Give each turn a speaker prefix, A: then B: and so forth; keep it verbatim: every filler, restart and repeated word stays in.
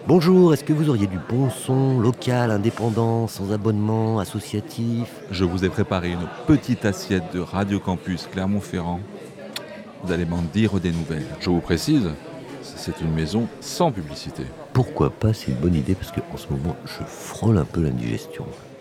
A: Bonjour, est-ce que vous auriez du bon son, local, indépendant, sans abonnement, associatif?
B: Je vous ai préparé une petite assiette de Radio Campus Clermont-Ferrand. Vous allez m'en dire des nouvelles. Je vous précise, c'est une maison sans publicité.
A: Pourquoi pas, c'est une bonne idée parce qu'en ce moment, je frôle un peu l'indigestion.